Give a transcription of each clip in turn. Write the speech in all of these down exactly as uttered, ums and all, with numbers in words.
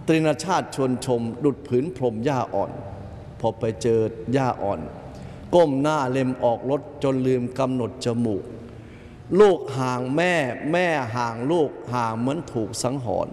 ตรินชาติชวนชมดุจผืนพรมหญ้าอ่อนพอไปเจอหญ้าอ่อนก้มหน้าเล็มออกรถจนลืมกำหนดจมูกลูกห่างแม่แม่ห่างลูกห่างเหมือนถูกสังหรณ์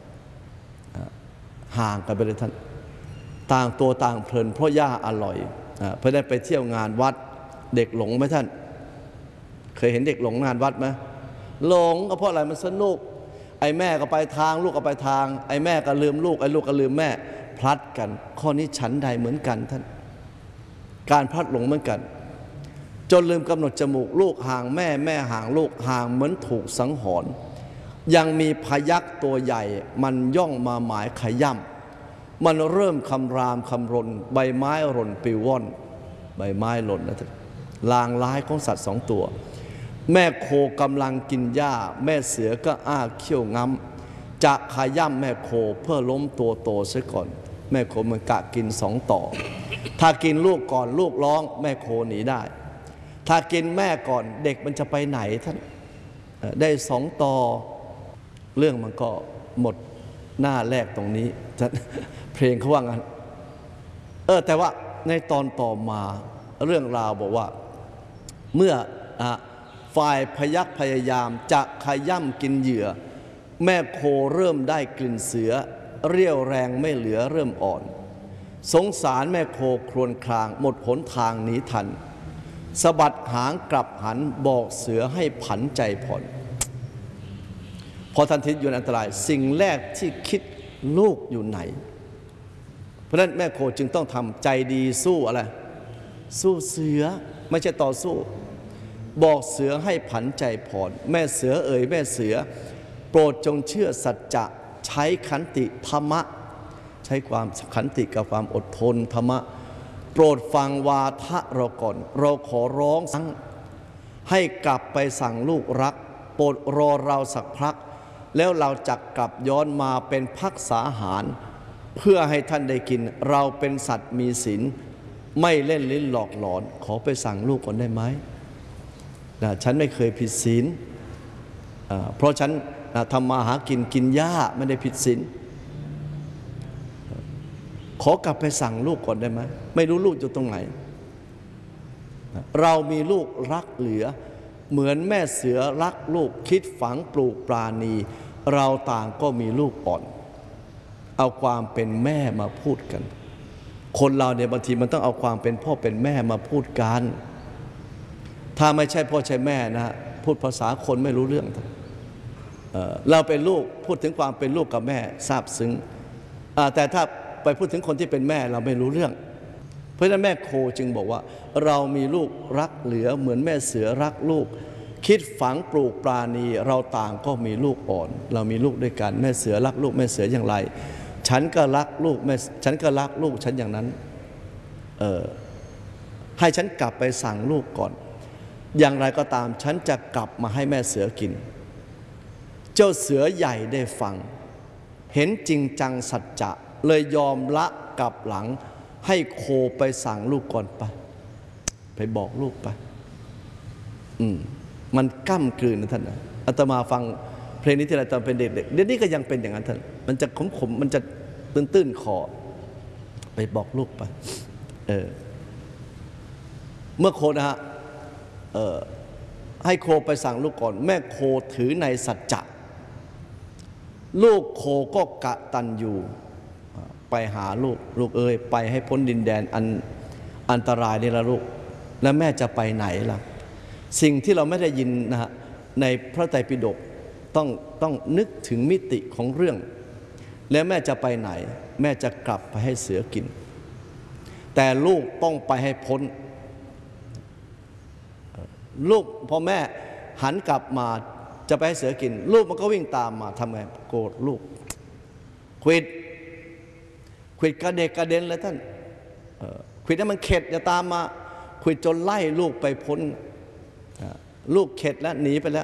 ห่างกันไปเลยท่านต่างตัวต่างเพลินเพราะหญ้าอร่อยเพื่อได้ไปเที่ยวงานวัดเด็กหลงไหมท่านเคยเห็นเด็กหลงงานวัดไหมหลงก็เพราะอะไรมันสนุกไอ้แม่ก็ไปทางลูกก็ไปทางไอ้แม่ก็ลืมลูกไอ้ลูกก็ลืมแม่พลัดกันข้อนี้ฉันใดเหมือนกันท่านการพลัดหลงเหมือนกันจนลืมกำหนดจมูกลูกห่างแม่แม่ห่างลูกห่างเหมือนถูกสังหรณ์ยังมีพยัคฆ์ตัวใหญ่มันย่องมาหมายขย่ำมันเริ่มคำรามคำรนใบไม้หล่นปิวว่อนใบไม้หล่นนะท่านลางร้ายของสัตว์สองตัวแม่โคกำลังกินหญ้าแม่เสือก็อ้าเขี้ยวง้ำจะขย่ำแม่โคเพื่อล้มตัวโตซะก่อนแม่โคมันกะกินสองต่อถ้ากินลูกก่อนลูกร้องแม่โคหนีได้ถ้ากินแม่ก่อนเด็กมันจะไปไหนท่านได้สองต่อเรื่องมันก็หมดหน้าแรกตรงนี้เพลงเขาว่างั้นเออแต่ว่าในตอนต่อมาเรื่องราวบอกว่าเมื่อฝ่ายพยัคฆ์พยายามจะขย่ำกินเหยื่อแม่โคเริ่มได้กลิ่นเสือเรี่ยวแรงไม่เหลือเริ่มอ่อนสงสารแม่โคครวญครางหมดหนทางหนีทันสะบัดหางกลับหันบอกเสือให้ผันใจผ่อนพอทันทีอยู่ในอันตรายสิ่งแรกที่คิดลูกอยู่ไหนเพราะฉะนั้นแม่โคจึงต้องทำใจดีสู้อะไรสู้เสือไม่ใช่ต่อสู้บอกเสือให้ผันใจผ่อนแม่เสือเอ๋ยแม่เสือโปรดจงเชื่อสัจจะใช้ขันติธรรมะใช้ความขันติกับความอดทนธรรมะโปรดฟังวาทะเราก่อนเราขอร้องสั่งให้กลับไปสั่งลูกรักโปรดรอเราสักพักแล้วเราจะกลับย้อนมาเป็นภักษาหารเพื่อให้ท่านได้กินเราเป็นสัตว์มีศีลไม่เล่นลิ้นหลอกหลอนขอไปสั่งลูกก่อนได้ไหมนะฉันไม่เคยผิดศีลเพราะฉันนะทำมาหากินกินหญ้าไม่ได้ผิดศีลขอกลับไปสั่งลูกก่อนได้ไหมไม่รู้ลูกอยู่ตรงไหนเรามีลูกรักเหลือเหมือนแม่เสือรักลูกคิดฝังปลูกปราณีเราต่างก็มีลูกอ่อนเอาความเป็นแม่มาพูดกันคนเราเนี่ยบางทีมันต้องเอาความเป็นพ่อเป็นแม่มาพูดกันถ้าไม่ใช่พ่อใช่แม่นะพูดภาษาคนไม่รู้เรื่องเอ่อเราเป็นลูกพูดถึงความเป็นลูกกับแม่ซาบซึ้งแต่ถ้าไปพูดถึงคนที่เป็นแม่เราไม่รู้เรื่องเพราะฉะนั้นแม่โคจึงบอกว่าเรามีลูกรักเหลือเหมือนแม่เสือรักลูกคิดฝังปลูกปราณีเราต่างก็มีลูกอ่อนเรามีลูกด้วยกันแม่เสือรักลูกแม่เสืออย่างไรฉันก็รักลูกแม่ฉันก็รักลูกฉันอย่างนั้นเออให้ฉันกลับไปสั่งลูกก่อนอย่างไรก็ตามฉันจะกลับมาให้แม่เสือกินเจ้าเสือใหญ่ได้ฟังเห็นจริงจังสัจจะเลยยอมละกลับหลังให้โคไปสั่งลูกก่อนไปไปบอกลูกไปอืมมันก้ำกลืนนะท่านนะอาตมาฟังเพลงนี้ที่เราตอนเป็นเด็กๆเดี๋ยวนี้ก็ยังเป็นอย่างนั้นท่านมันจะขมๆมันจะตื้นๆคอไปบอกลูกไปเออเมื่อโคนะฮะเออให้โคไปสั่งลูกก่อนแม่โคถือในสัจจะลูกโคก็กตัญญูไปหาลูกลูกเอ้ยไปให้พ้นดินแดนอันอันตรายนี่ละลูกแล้วแม่จะไปไหนล่ะสิ่งที่เราไม่ได้ยินนะฮะในพระไตรปิฎกต้องต้องนึกถึงมิติของเรื่องแล้วแม่จะไปไหนแม่จะกลับไปให้เสือกินแต่ลูกต้องไปให้พ้นลูกพอแม่หันกลับมาจะไปให้เสือกินลูกมันก็วิ่งตามมาทำไงโกรธลูกควิดควิดกระเดกกระเด็นเลยท่านควิดให้มันเข็ดอย่าตามมาควิดจนไล่ลูกไปพ้นลูกเข็ดแล้วหนีไปแล้ว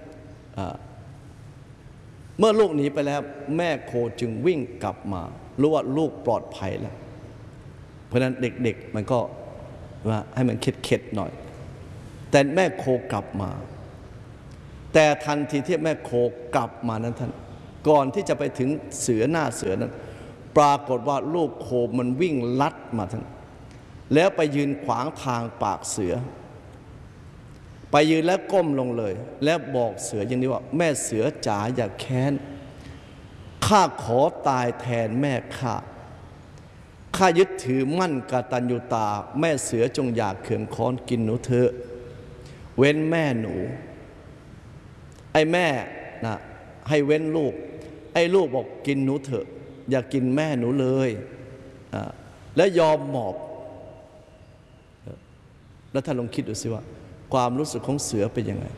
เมื่อลูกหนีไปแล้วแม่โคจึงวิ่งกลับมารู้ว่าลูกปลอดภัยแล้วเพราะนั้นเด็กๆมันก็ว่าให้มันเข็ดๆหน่อยแต่แม่โคกลับมาแต่ทันทีที่แม่โคกลับมานั้นท่านก่อนที่จะไปถึงเสือหน้าเสือนั้นปรากฏว่าลูกโคมันวิ่งลัดมาท่านแล้วไปยืนขวางทางปากเสือไปยืนแล้วก้มลงเลยแล้วบอกเสืออย่างนี้ว่าแม่เสือจ๋าอย่าแค้นข้าขอตายแทนแม่ข้าข้ายึดถือมั่นกตัญญูตาแม่เสือจงอยากเขื่องค้อนกินหนูเถอะเว้นแม่หนูไอ้แม่นะให้เว้นลูกไอ้ลูกบอกกินหนูเถอะอย่ากินแม่หนูเลยแล้วยอมหมอบแล้วท่านลองคิดดูสิว่าความรู้สึกของเสือเป็นยังไง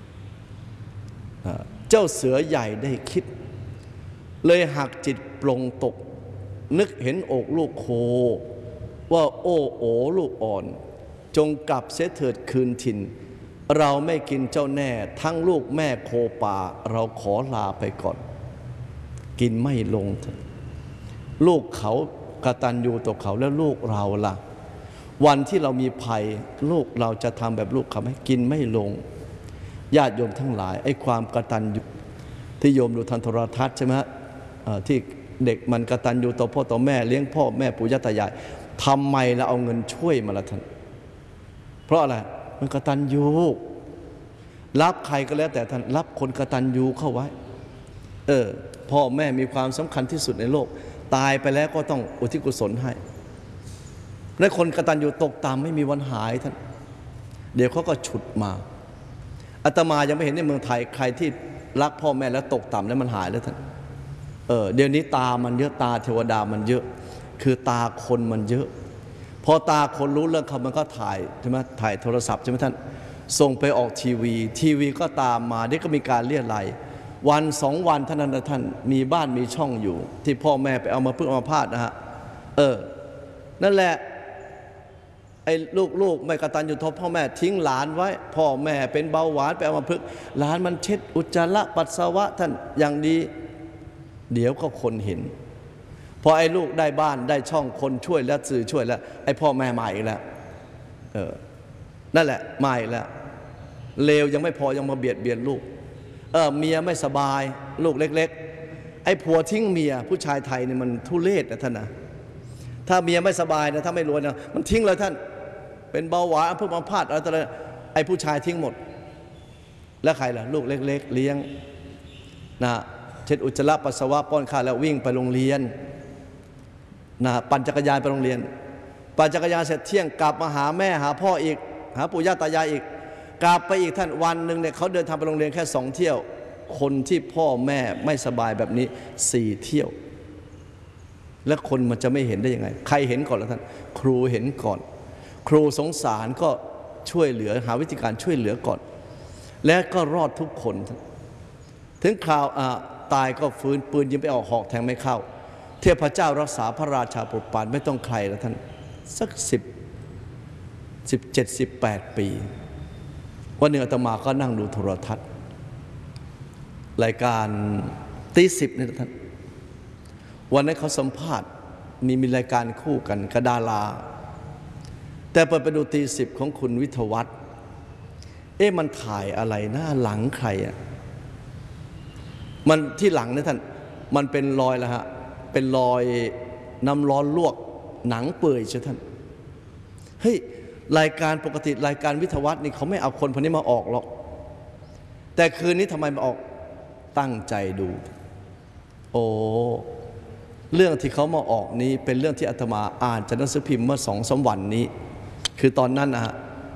เจ้าเสือใหญ่ได้คิดเลยหักจิตปลงตกนึกเห็นอกลูกโคว่าโอ้โอลูกอ่อนจงกลับเสียเถิดคืนถิ่นเราไม่กินเจ้าแน่ทั้งลูกแม่โคป่าเราขอลาไปก่อนกินไม่ลงเถอะลูกเขากตัญญูต่อเขาแล้วลูกเราล่ะวันที่เรามีภัยลูกเราจะทำแบบลูกเขาไหมกินไม่ลงญาติโยมทั้งหลายไอ้ความกตัญญูที่โยมดูทางโทรทัศน์ใช่ไหมที่เด็กมันกตัญญูต่อพ่อต่อแม่เลี้ยงพ่อแม่ปู่ย่าตายายทำไมเราเอาเงินช่วยมาละท่านเพราะอะไรมันกตัญญูรับใครก็แล้วแต่ท่านรับคนกตัญญูเข้าไว้เออพ่อแม่มีความสำคัญที่สุดในโลกตายไปแล้วก็ต้องอุทิศกุศลให้และคนกตัญญูตกต่ำไม่มีวันหายท่านเดี๋ยวเขาก็ฉุดมาอาตมายังไม่เห็นในเมืองไทยใครที่รักพ่อแม่แล้วตกต่ำแล้วมันหายแล้วท่านเออเดี๋ยวนี้ตามันเยอะตาเทวดามันเยอะคือตาคนมันเยอะพอตาคนรู้เรื่องเขามันก็ถ่ายใช่ไหมถ่ายโทรศัพท์ใช่ไหมท่านส่งไปออกทีวีทีวีก็ตามมาเดี๋ยวก็มีการเรียรัยวันสองวันท่านนั้นท่านมีบ้านมีช่องอยู่ที่พ่อแม่ไปเอามาพึ่งเอามาพาดนะฮะเออนั่นแหละไอ้ลูกๆไม่กตัญญูต่อพ่อแม่ทิ้งหลานไว้พ่อแม่เป็นเบาหวานไปเอามาพึ่งหลานมันเช็ดอุจจาระปัสสาวะท่านอย่างดีเดี๋ยวก็คนเห็นพอไอ้ลูกได้บ้านได้ช่องคนช่วยแล้วสื่อช่วยแล้วไอ้พ่อแม่มาอีกแล้วเออนั่นแหละมาอีกแล้วเลวยังไม่พอยังมาเบียดเบียนลูกเออเมียไม่สบายลูกเล็กๆไอ้ผัวทิ้งเมียผู้ชายไทยเนี่ยมันทุเรศนะท่านนะถ้าเมียไม่สบายนะถ้าไม่รวยนะมันทิ้งเลยท่านเป็นเบาหวานเพิ่มมาพาดอะไรต่ออะไรไอ้ผู้ชายทิ้งหมดแล้วใครล่ะลูกเล็กๆเลี้ยงนะเช็ดอุจจาระปัสสาวะป้อนข้าวแล้ววิ่งไปโรงเรียนนะปั่นจักรยานไปโรงเรียนปั่นจักรยานเสร็จเที่ยงกลับมาหาแม่หาพ่ออีกหาปู่ย่าตายายอีกกลับไปอีกท่านวันหนึ่งเนี่ยเขาเดินทางไปโรงเรียนแค่สองเที่ยวคนที่พ่อแม่ไม่สบายแบบนี้สี่เที่ยวแล้วคนมันจะไม่เห็นได้ยังไงใครเห็นก่อนแล้วท่านครูเห็นก่อนครูสงสารก็ช่วยเหลือหาวิธีการช่วยเหลือก่อนและก็รอดทุกคนถึงคราวตายก็ฟื้นปืนยิงไปออกหอกแทงไม่เข้าเทพเจ้ารักษาพระราชาโปรดปรานไม่ต้องใครแล้วท่านสักสิบสิบเจ็ดสิบแปดปีวันหนึ่งอาตมาก็นั่งดูโทรทัศน์รายการตีสิบนี่ท่านวันนั้นเขาสัมภาษณ์มีมีรายการคู่กันกระดาราแต่เปิดไปดูตีสิบของคุณวิทยวัฒน์เอ๊ะมันถ่ายอะไรหน้าหลังใครอ่ะมันที่หลังนะท่านมันเป็นรอยแล้วฮะเป็นรอยน้ำร้อนลวกหนังเปื่อยใช่ท่านเฮ้ยรายการปกติรายการวิทยวัฒน์นี่เขาไม่เอาคนพวกนี้มาออกหรอกแต่คืนนี้ทำไมมาออกตั้งใจดูโอ้เรื่องที่เขามาออกนี้เป็นเรื่องที่อาตมาอ่านจากหนังสือพิมพ์เมื่อสองสามวันนี้คือตอนนั้นนะฮะ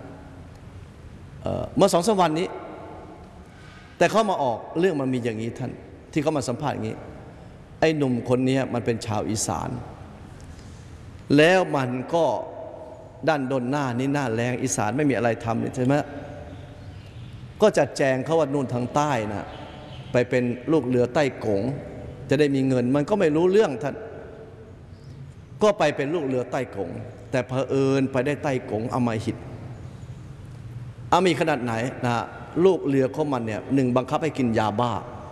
เมื่อสองสามวันนี้แต่เขามาออกเรื่องมันมีอย่างนี้ท่านที่เขามาสัมภาษณ์อย่างนี้ไอ้หนุ่มคนนี้มันเป็นชาวอีสานแล้วมันก็ด้านดนหน้านี่หน้าแรงอีสานไม่มีอะไรทำใช่ไหมก็จัดแจงเขาว่านู่นทางใต้นะไปเป็นลูกเรือใต้กงจะได้มีเงินมันก็ไม่รู้เรื่องท่านก็ไปเป็นลูกเรือใต้กงแต่เผอิญไปได้ใต้กงอำมหิตอามีขนาดไหนนะลูกเรือของมันเนี่ยหนึ่งบังคับให้กินยาบ้า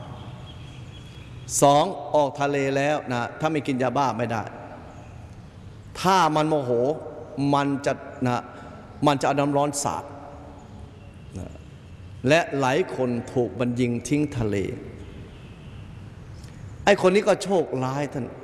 สองออกทะเลแล้วนะถ้าไม่กินยาบ้าไม่ได้ถ้ามันโมโหมันจะนะมันจะเอาน้ำร้อนสาดนะและหลายคนถูกมันยิงทิ้งทะเลไอ้คนนี้ก็โชคร้ายท่าน